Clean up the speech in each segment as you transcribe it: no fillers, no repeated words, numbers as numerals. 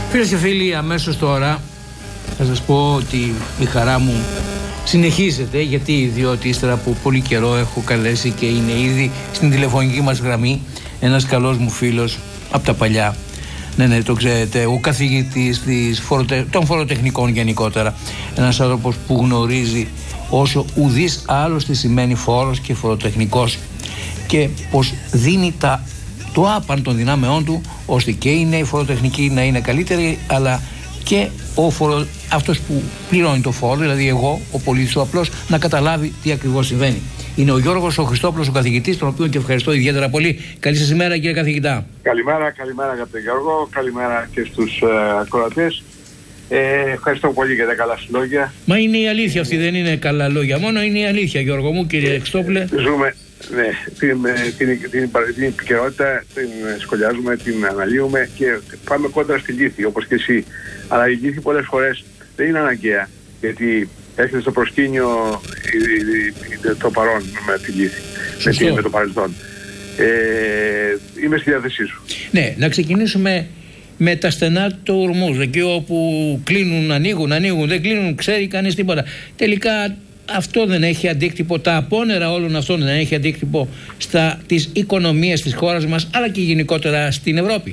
Φίλες και φίλοι, αμέσως τώρα θα σας πω ότι η χαρά μου συνεχίζεται, διότι ύστερα από πολύ καιρό έχω καλέσει και είναι ήδη στην τηλεφωνική μας γραμμή ένας καλός μου φίλος από τα παλιά. Ναι, το ξέρετε, ο καθηγητής των φοροτεχνικών γενικότερα. Ένας άνθρωπος που γνωρίζει όσο ουδής άλλος τι σημαίνει φόρος και φοροτεχνικός και πως δίνει το άπαν των δυνάμεών του ώστε και η νέη φοροτεχνική να είναι καλύτερη, αλλά και αυτός που πληρώνει το φόρο, δηλαδή εγώ, ο πολίτης ο απλός, να καταλάβει τι ακριβώς συμβαίνει. Είναι ο Γιώργος ο Χριστόπουλος, ο καθηγητής, τον οποίο και ευχαριστώ ιδιαίτερα πολύ. Καλή σας ημέρα, κύριε καθηγητά. Καλημέρα αγαπητέ Γιώργο, καλημέρα και στους ακροατές. Ευχαριστώ πολύ για τα καλά σου λόγια. Μα είναι η αλήθεια αυτή, δεν είναι καλά λόγια μόνο, είναι η αλήθεια, Γιώργο μου, κύριε Χριστόπουλε. Ζούμε, ναι, την επικαιρότητα την σχολιάζουμε, την αναλύουμε και πάμε κόντρα στη λύθη, όπως και εσύ. Αλλά η λύθη πολλές φορές δεν είναι αναγκαία, γιατί έρχεται στο προσκήνιο το παρόν με τη λύθη, με το παρελθόν. Είμαι στη διάθεσή σου. Ναι, να ξεκινήσουμε με τα στενά του ουρμούς, εκεί όπου κλείνουν, ανοίγουν, δεν κλείνουν, ξέρει κανείς τίποτα. Τελικά αυτό δεν έχει αντίκτυπο, τα απόνερα όλων αυτών δεν έχει αντίκτυπο στις οικονομίες της χώρας μας, αλλά και γενικότερα στην Ευρώπη.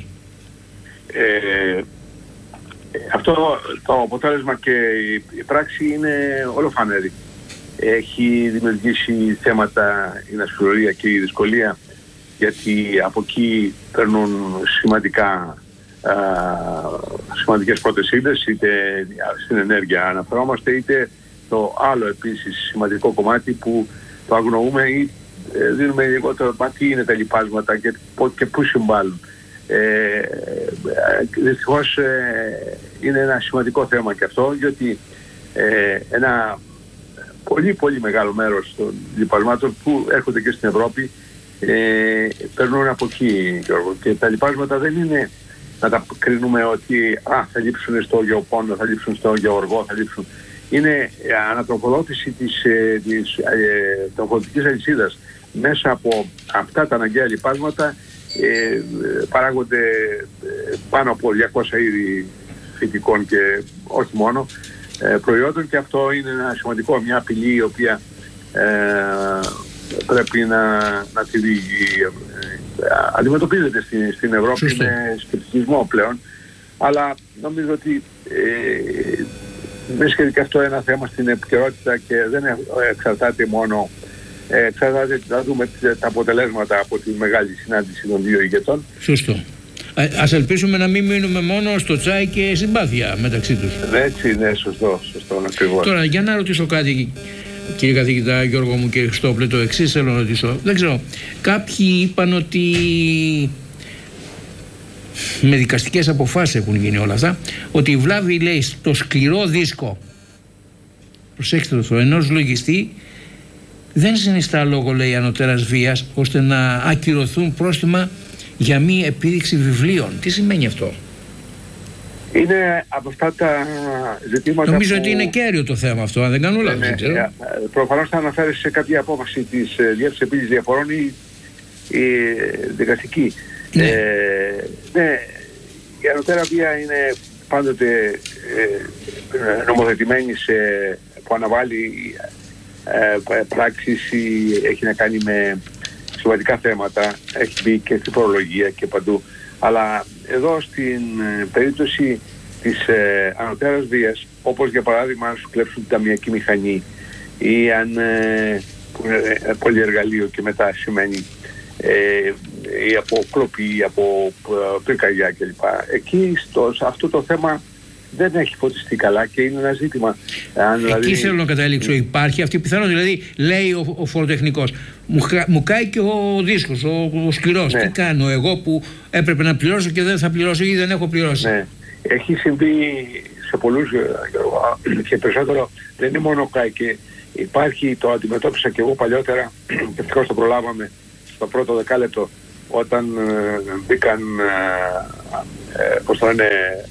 Αυτό το αποτέλεσμα και η πράξη είναι ολοφανερή. Έχει δημιουργήσει θέματα η ναυσιπλοεία και η δυσκολία, γιατί από εκεί παίρνουν σημαντικές πρώτες ύλες, είτε στην ενέργεια αναφερόμαστε, είτε το άλλο επίσης σημαντικό κομμάτι που το αγνοούμε ή δίνουμε λιγότερο, τι είναι τα λοιπάσματα και πού συμβάλλουν. Δυστυχώς είναι ένα σημαντικό θέμα και αυτό, διότι ένα πολύ μεγάλο μέρος των λοιπασμάτων που έρχονται και στην Ευρώπη περνούν από εκεί, Γιώργο. Και τα λοιπάσματα δεν είναι να τα κρίνουμε ότι θα λείψουν στο γεωπόνο, θα λείψουν στο γεωργό, θα λείψουν. Είναι ανατροφοδότηση της τροφοδοτικής αλυσίδας. Μέσα από αυτά τα αναγκαία λοιπάσματα παράγονται πάνω από 200 είδη φυτικών και όχι μόνο προϊόντων, και αυτό είναι ένα σημαντικό, μια απειλή η οποία πρέπει να τη αντιμετωπίζεται στην Ευρώπη με σκεπτικισμό πλέον, αλλά νομίζω ότι βρίσκεται και αυτό ένα θέμα στην επικαιρότητα και δεν εξαρτάται μόνο, εξαρτάται να δούμε τα αποτελέσματα από τη μεγάλη συνάντηση των δύο ηγετών. Σωστό. Ας ελπίσουμε να μην μείνουμε μόνο στο τσάι και συμπάθεια μεταξύ τους. Έτσι, ναι, σωστό ακριβώς. Τώρα, για να ρωτήσω κάτι, κύριε καθηγητά Γιώργο μου, κύριε Χριστόπουλε, το εξής θέλω να ρωτήσω. Δεν ξέρω, κάποιοι είπαν ότι με δικαστικές αποφάσεις έχουν γίνει όλα αυτά, ότι η βλάβη, λέει, στο σκληρό δίσκο, προσέξτε το, ενός λογιστή δεν συνιστά λόγο, λέει, ανωτέρας βίας, ώστε να ακυρωθούν πρόστιμα για μη επίδειξη βιβλίων. Τι σημαίνει αυτό? Είναι από αυτά τα ζητήματα. Νομίζω ότι είναι κέριο το θέμα αυτό, αν δεν κάνω λάθος. Προφανώς θα αναφέρει σε κάποια απόφαση της Διεύθυνσης Επίλυσης Διαφορών ή δικαστική. Ναι, η ανωτέρα βία είναι πάντοτε νομοθετημένη που αναβάλει πράξεις ή έχει να κάνει με σημαντικά θέματα, έχει μπει και στην φορολογία και παντού. Αλλά εδώ στην περίπτωση της ανωτέρας βίας, όπως για παράδειγμα αν σου κλέψουν την ταμιακή μηχανή ή αν πολυεργαλείο και μετά σημαίνει ή από κλοπή ή από πυρκαγιά κλπ. Εκεί σε αυτό το θέμα δεν έχει φωτιστεί καλά και είναι ένα ζήτημα. Εκεί θέλω να καταλήξω. Υπάρχει αυτή η πιθανότητα. Δηλαδή, λέει ο φοροτεχνικός, μου κάει και ο δίσκος, ο σκληρός. Ναι. Τι κάνω εγώ που έπρεπε να πληρώσω και δεν θα πληρώσω ή δεν έχω πληρώσει? Ναι. Έχει συμβεί σε πολλούς, και περισσότερο δεν είναι μόνο κάει, και υπάρχει, το αντιμετώπισα και εγώ παλιότερα, ευτυχώς το προλάβαμε στο πρώτο δεκάλεπτο, όταν μπήκαν, πώς το λένε,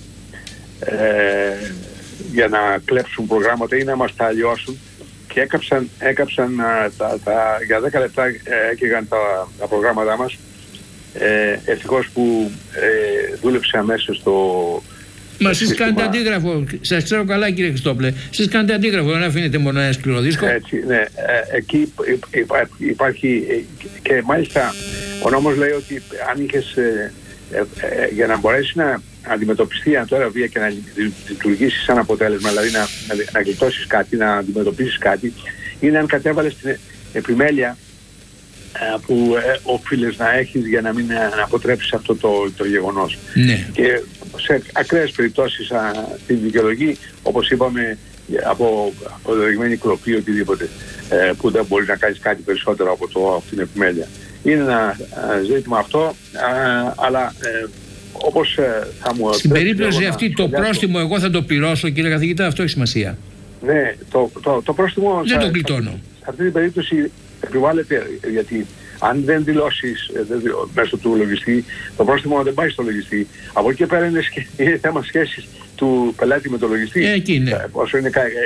για να κλέψουν προγράμματα ή να μας τα αλλοιώσουν, και έκαψαν για 10 λεπτά έκαιγαν τα προγράμματά μας. Ευτυχώς που δούλεψε αμέσως Μα εσείς κάνετε αντίγραφο. Σας ξέρω καλά, κύριε Χριστόπουλε. Εσείς κάνετε αντίγραφο, δεν αφήνετε μόνο ένα σκληρό δίσκο. Έτσι, ναι. Εκεί υπάρχει. Και μάλιστα ο νόμος λέει ότι αν είχες. Για να μπορέσει να αντιμετωπιστεί η ανωτέρα βία και να λειτουργήσει σαν αποτέλεσμα, δηλαδή να γλιτώσεις κάτι, να αντιμετωπίσεις κάτι, είναι αν κατέβαλες την επιμέλεια που οφείλες να έχεις για να μην αποτρέψεις αυτό το γεγονός. Ναι. Και σε ακραίες περιπτώσεις την δικαιολογεί, όπως είπαμε, από αποδεδειγμένη κλοπή ή οτιδήποτε, που δεν μπορείς να κάνεις κάτι περισσότερο από την επιμέλεια. Είναι ένα ζήτημα αυτό, αλλά όπως θα μου... Στην περίπτωση αυτή το πρόστιμο εγώ θα το πληρώσω, κύριε καθηγητά, αυτό έχει σημασία. Ναι, το πρόστιμο... Δεν το γλιτώνω. Σε αυτή την περίπτωση επιβάλλεται, γιατί αν δεν δηλώσεις μέσω του λογιστή, το πρόστιμο δεν πάει στο λογιστή. Από εκεί και πέρα είναι θέμα σχέσης του πελάτη με το λογιστή. Εκεί, ναι. Όσο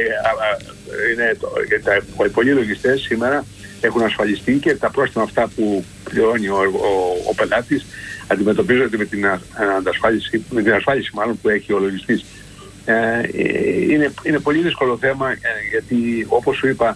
πολλοί λογιστές σήμερα έχουν ασφαλιστεί και τα πρόστιμα αυτά που πληρώνει ο πελάτης αντιμετωπίζονται με την ασφάλιση μάλλον που έχει ο λογιστής. Είναι πολύ δύσκολο θέμα, γιατί όπως σου είπα,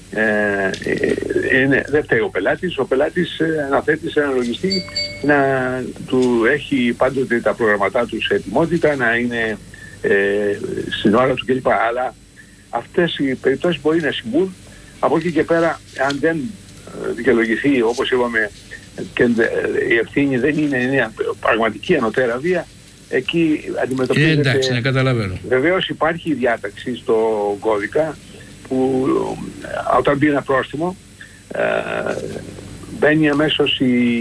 δεν φταίει ο πελάτης. Ο πελάτης αναθέτει σε έναν λογιστή να του έχει πάντοτε τα προγραμματά του σε ετοιμότητα, να είναι στην ώρα του κλπ. Αλλά αυτές οι περιπτώσεις μπορεί να συμβούν. Από εκεί και πέρα, αν δεν δικαιολογηθεί, όπως είπαμε, και η ευθύνη δεν είναι μια πραγματική ανωτέρα βία, εκεί αντιμετωπίζεται... Εντάξει, να καταλαβαίνω. Βεβαίως υπάρχει διάταξη στο κώδικα που όταν μπει ένα πρόστιμο μπαίνει αμέσως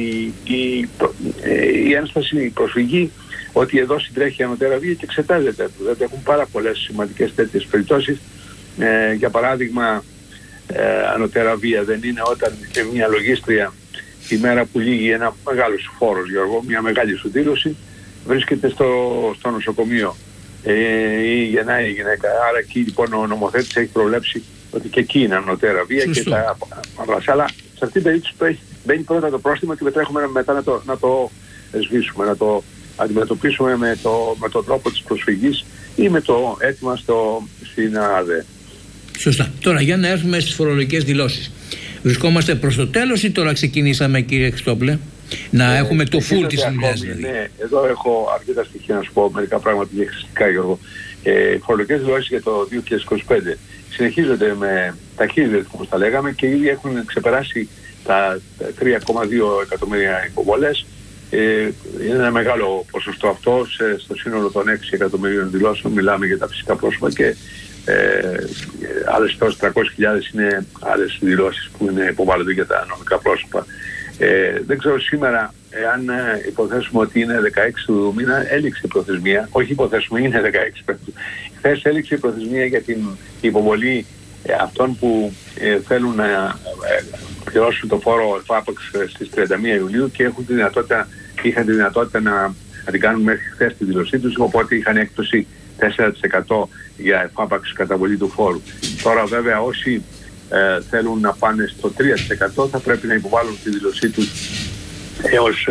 η ένσταση, η προσφυγή ότι εδώ συντρέχει ανωτέρα βία και εξετάζεται. Δηλαδή έχουν πάρα πολλές σημαντικές τέτοιες περιπτώσεις. Για παράδειγμα, ανωτέρα βία δεν είναι όταν μια λογίστρια τη μέρα που λύγει ένα μεγάλος φόρος, Γιώργο, μια μεγάλη σου δήλωση, βρίσκεται στο νοσοκομείο ή γεννάει η γυναίκα. Άρα εκεί λοιπόν ο νομοθέτης έχει προβλέψει ότι και εκεί είναι ανωτέρα βία και τα αλλά σε αυτή την περίπτωση μπαίνει πρώτα το πρόστιμο και μετά να το σβήσουμε, να το αντιμετωπίσουμε με τον τρόπο της προσφυγής ή με το αίτημα στην ΑΔΕ. Σωστά. Τώρα για να έρθουμε στις φορολογικές δηλώσεις. Βρισκόμαστε προς το τέλος ή τώρα ξεκινήσαμε, κύριε Χριστόπουλε, να έχουμε το full της δουλειάς δηλαδή? Ναι, εδώ έχω αρκετά στοιχεία να σου πω, μερικά πράγματα διεξιστικά, Γιώργο. Οι φορολογικές δηλώσεις για το 2025 συνεχίζονται με ταχύς ρυθμούς, τα λέγαμε, και ήδη έχουν ξεπεράσει τα 3,2 εκατομμύρια υποβολές. Είναι ένα μεγάλο ποσοστό αυτό στο σύνολο των 6 εκατομμυρίων δηλώσεων. Μιλάμε για τα φυσικά πρόσωπα και άλλες 300.000 είναι άλλες δηλώσεις που υποβάλλονται για τα νομικά πρόσωπα. Δεν ξέρω σήμερα, εάν υποθέσουμε ότι είναι 16 του μήνα, έληξε η προθεσμία. Όχι υποθέσουμε, είναι 16. Χθες έληξε η προθεσμία για την υποβολή αυτών που θέλουν να πληρώσουν το φόρο ΕΦΑΠΑΞ στις 31 Ιουλίου και είχαν τη δυνατότητα να την κάνουν μέχρι χθες τη δήλωσή τους, οπότε είχαν έκπτωση 4% για ΕΦΑΠΑΞ καταβολή του φόρου. Τώρα βέβαια όσοι θέλουν να πάνε στο 3% θα πρέπει να υποβάλουν τη δήλωσή τους έως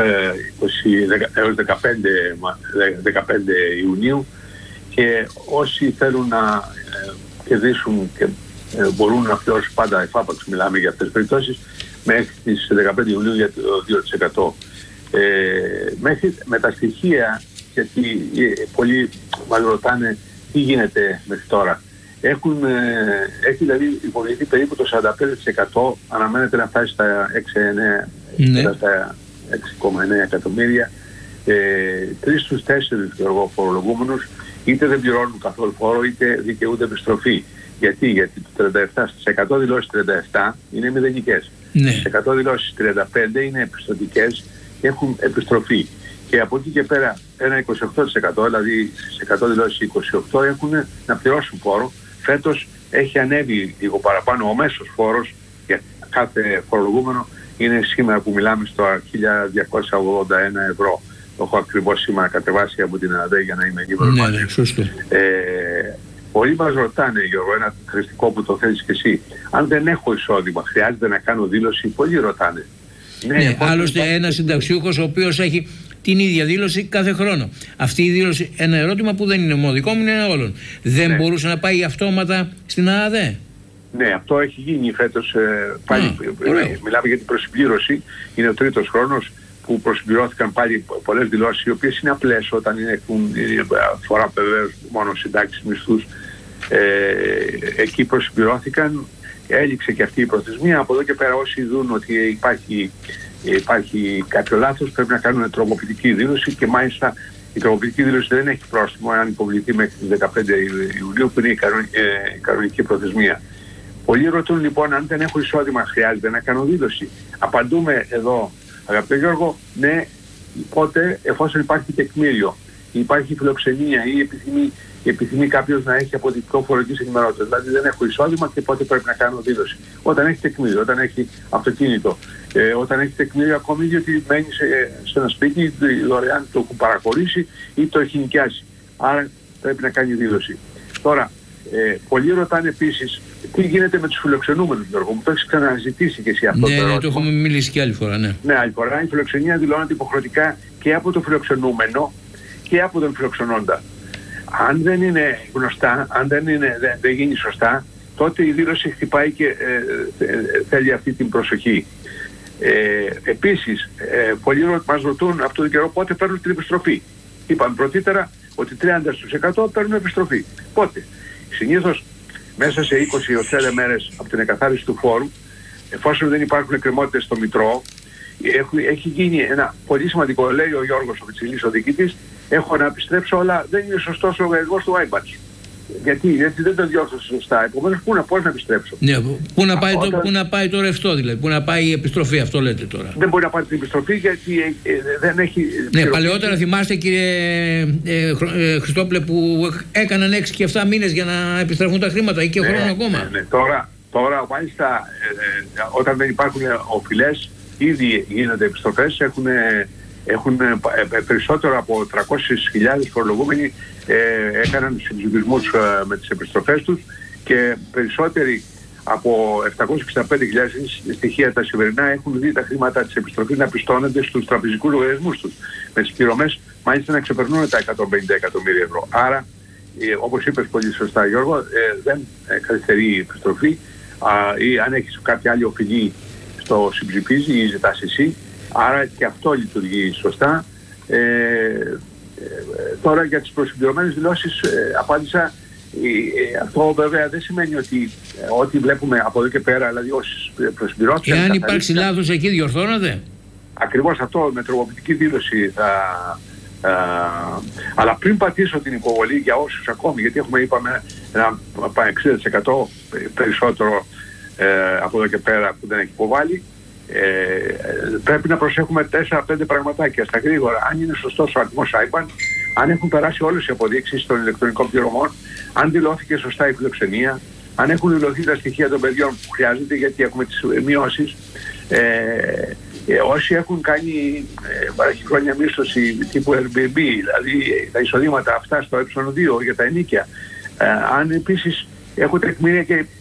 15 Ιουνίου, και όσοι θέλουν να κερδίσουν και μπορούν να πληρώσουν πάντα ΕΦΑΠΑΞ, μιλάμε για αυτές τις περιπτώσεις, μέχρι τις 15 Ιουλίου για το 2%. Με τα στοιχεία, γιατί πολλοί μας ρωτάνε τι γίνεται μέχρι τώρα. Έχει δηλαδή υποβληθεί περίπου το 45%, αναμένεται να φτάσει στα 6,9 εκατομμύρια. 3 στους 4 φορολογούμενους είτε δεν πληρώνουν καθόλου φόρο είτε δικαιούνται επιστροφή. Γιατί το 37% δηλώσεις 37 είναι μηδενικές. Ναι. 100 δηλώσεις 35 είναι επιστοτικές και έχουν επιστροφή. Και από εκεί και πέρα ένα 28%, δηλαδή σε 100 δηλώσεις 28 έχουν να πληρώσουν φόρο. Φέτος έχει ανέβει λίγο παραπάνω ο μέσος φόρος για κάθε φορολογούμενο. Είναι σήμερα που μιλάμε στο 1.281 ευρώ. Το έχω ακριβώς σήμερα κατεβάσει από την ΑΔΕ για να είμαι λίγο ναι, σωστό. Πολλοί μας ρωτάνε, Γιώργο, ένα χρηστικό που το θέλεις και εσύ, αν δεν έχω εισόδημα, χρειάζεται να κάνω δήλωση? Πολλοί ρωτάνε. Ναι, άλλωστε ένας συνταξιούχος ο οποίος έχει την ίδια δήλωση κάθε χρόνο. Αυτή η δήλωση, ένα ερώτημα που δεν είναι μόνο δικό μου, είναι όλων. Δεν μπορούσε να πάει αυτόματα στην ΑΑΔΕ? Ναι, αυτό έχει γίνει φέτος. Πάλι μιλάμε για την προσυμπλήρωση. Είναι ο τρίτος χρόνος που προσυμπληρώθηκαν πάλι πολλές δηλώσεις, οι οποίες είναι απλές όταν αφορά βεβαίως μόνο συντάξεις, μισθούς. Εκεί προσυμπληρώθηκαν, έληξε και αυτή η προθεσμία. Από εδώ και πέρα όσοι δουν ότι υπάρχει κάποιο λάθος πρέπει να κάνουν τροποποιητική δήλωση, και μάλιστα η τροποποιητική δήλωση δεν έχει πρόστιμο αν υποβληθεί μέχρι τις 15 Ιουλίου, που είναι η κανονική προθεσμία. Πολλοί ρωτούν λοιπόν αν δεν έχω εισόδημα χρειάζεται να κάνω δήλωση. Απαντούμε εδώ, αγαπητέ Γιώργο, ναι, πότε, εφόσον υπάρχει τεκμήριο, υπάρχει φιλοξενία ή επιθυμεί κάποιος να έχει αποδεικτικό φορολογικής ενημερότητας. Δηλαδή δεν έχω εισόδημα και πότε πρέπει να κάνω δήλωση. Όταν έχει τεκμήριο, όταν έχει αυτοκίνητο, όταν έχει τεκμήριο ακόμη διότι μένει σε ένα σπίτι, δωρεάν το έχουν παραχωρήσει ή το έχει νοικιάσει. Άρα πρέπει να κάνει δήλωση. Τώρα, πολλοί ρωτάνε επίσης τι γίνεται με τους φιλοξενούμενους, Γιώργο. Μου το έχεις ξαναζητήσει και εσύ αυτό το ερώτημα. Ναι, το έχουμε μιλήσει και άλλη φορά, ναι. Ναι, άλλη φορά. Η φιλοξενία δηλώνεται υποχρεωτικά και από το φιλοξενούμενο και από τον φιλοξενώντα. Αν δεν είναι γνωστά, αν δεν γίνει σωστά, τότε η δήλωση χτυπάει και θέλει αυτή την προσοχή. Επίσης, πολλοί μας ρωτούν από τον καιρό πότε παίρνουν την επιστροφή. Είπαμε πρωτήτερα ότι 30% παίρνουν επιστροφή. Πότε? Συνήθως μέσα σε 20-30 μέρες από την εκαθάριση του φόρου, εφόσον δεν υπάρχουν εκκρεμότητες στο Μητρό, έχει γίνει ένα πολύ σημαντικό, λέει ο Γιώργος ο Πιτσιλής, ο διοικητής, έχω να επιστρέψω, αλλά δεν είναι σωστός ο λογαριασμός του iBank. Γιατί δεν το διόρθωσα σωστά. Επομένως, πώς να επιστρέψω. Ναι, πού να πάει το ρευστό, δηλαδή, πού να πάει η επιστροφή, αυτό λέτε τώρα. Δεν μπορεί να πάρει την επιστροφή γιατί δεν έχει. Ναι, παλαιότερα θυμάστε, κύριε Χριστόπουλε, που έκαναν 6 και 7 μήνες για να επιστρέφουν τα χρήματα ή και χρόνο ακόμα. Ναι. Τώρα μάλιστα, όταν δεν υπάρχουν οφειλές, ήδη γίνονται επιστροφές, έχουν περισσότερο από 300.000 φορολογούμενοι έκαναν συμψηφισμούς με τις επιστροφές τους, και περισσότεροι από 765.000 στοιχεία τα σημερινά έχουν δει τα χρήματα της επιστροφής να πιστώνονται στους τραπεζικούς λογαριασμούς τους, με τις πληρωμές μάλιστα να ξεπερνούν τα 150 εκατομμύρια ευρώ. Άρα, όπως είπες πολύ σωστά, Γιώργο, δεν καθυστερεί η επιστροφή, ή αν έχεις κάποια άλλη οφειλή στο συμψηφίζει ή ζητάς εσύ. Άρα και αυτό λειτουργεί σωστά. Τώρα για τις προσυμπληρωμένες δηλώσεις απάντησα. Αυτό βέβαια δεν σημαίνει ότι ό,τι βλέπουμε από εδώ και πέρα, δηλαδή όσοι προσυμπληρώθηκαν. Εάν υπάρξει λάθος εκεί διορθώνονται. Ακριβώς αυτό, με τροποποιητική δήλωση αλλά πριν πατήσω την υποβολή για όσους ακόμη, γιατί είπαμε ένα 60% περισσότερο από εδώ και πέρα που δεν έχει υποβάλει, πρέπει να προσέχουμε 4-5 πραγματάκια στα γρήγορα. Αν είναι σωστός ο αριθμός IBAN, αν έχουν περάσει όλες οι αποδείξεις των ηλεκτρονικών πληρωμών, αν δηλώθηκε σωστά η φιλοξενία, αν έχουν δηλωθεί τα στοιχεία των παιδιών που χρειάζεται, γιατί έχουμε τις μειώσεις, όσοι έχουν κάνει παραχυχρόνια μίσθωση τύπου Airbnb, δηλαδή τα εισοδήματα αυτά στο ε2 για τα ενίκια, αν επίσης έχουν τεκμήρια και